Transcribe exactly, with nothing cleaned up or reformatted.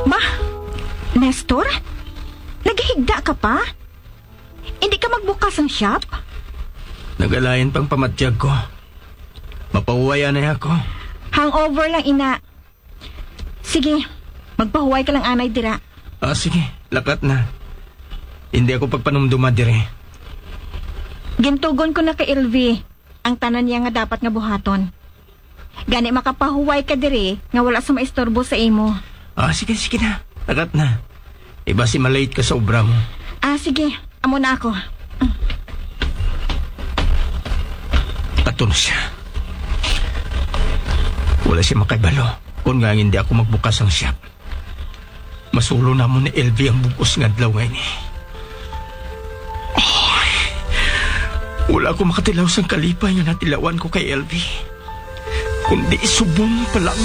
Ma, Nestor? Naghihigda ka pa? Hindi ka magbukas ng shop? Nagalayan pang pamatyag ko. Mapahuwayan na ako. Hangover lang, ina. Sige, magpahuway ka lang anay dira. Ah, sige, lakat na. Hindi ako pagpanumduma dire. Gintugon ko na kay L V ang tanan niya nga dapat nga buhaton. Gani makapahuway ka dire nga wala sa maistorbo sa imo. Ah, sige, sige na. Lakat na. Iba si malate ka sa obra mo. Ah, sige. Amo na ako. Katun siya. Wala siya makaibalo kung nga hindi ako magbukas ang shop. Masulo na mo ni L V ang bugos nga adlaw ngayon eh. Oh, wala ko makatilaw sang kalipay nga natilawan ko kay L V. Kundi subong palang